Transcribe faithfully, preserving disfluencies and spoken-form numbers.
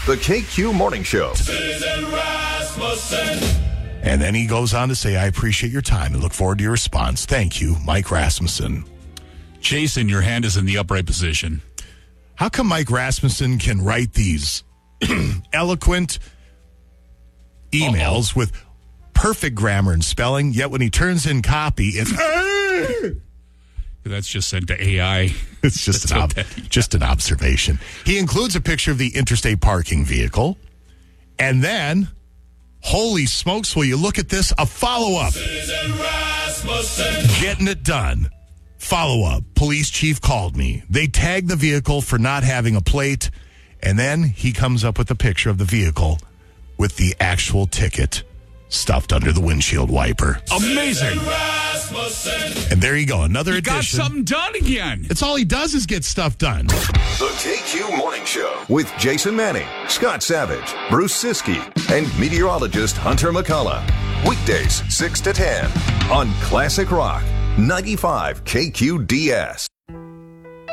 The K Q Morning Show. And then he goes on to say, I appreciate your time and look forward to your response. Thank you, Mike Rasmussen. Jason, your hand is in the upright position. How come Mike Rasmussen can write these eloquent emails Uh-oh. with perfect grammar and spelling, yet when he turns in copy, it's... That's just sent to A I. It's just, an, ob- just an observation. He includes a picture of the interstate parking vehicle. And then, holy smokes, will you look at this? A follow-up. Getting it done. Follow-up. Police chief called me. They tagged the vehicle for not having a plate. And then he comes up with a picture of the vehicle with the actual ticket stuffed under the windshield wiper. Amazing. And there you go. Another he edition. Got something done again. It's all he does is get stuff done. The K Q Morning Show with Jason Manning, Scott Savage, Bruce Siskey, and meteorologist Hunter McCullough. Weekdays six to ten on Classic Rock ninety-five K Q D S.